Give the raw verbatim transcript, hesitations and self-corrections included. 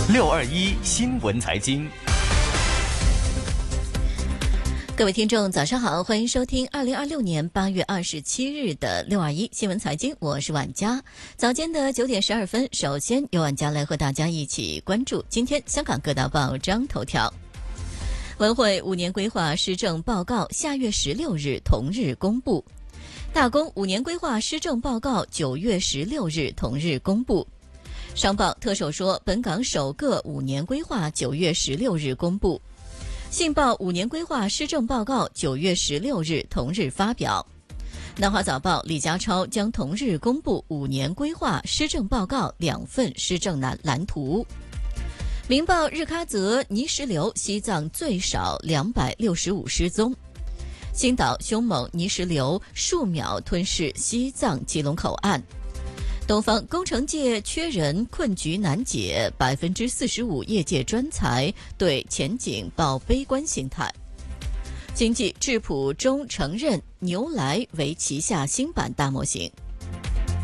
六二一新闻财经。 各位听众早上好，欢迎收听二零二六年八月二十七日的六二一新闻财经，我是婉佳。早间的九点十二分，首先由婉佳来和大家一起关注今天香港各大报章头条。文汇五年规划施政报告下月十六日同日公布，大公五年规划施政报告九月十六日同日公布。商报特首说，本港首个五年规划九月十六日公布。信报五年规划施政报告九月十六日同日发表。南华早报李家超将同日公布五年规划施政报告两份施政蓝蓝图。明报日喀则泥石流，西藏最少两百六十五失踪。青岛凶猛泥石流数秒吞噬西藏基隆口岸。东方工程界缺人，困局难解，百分之四十五业界专才对前景抱悲观心态。经济智谱中承认牛来为旗下新版大模型。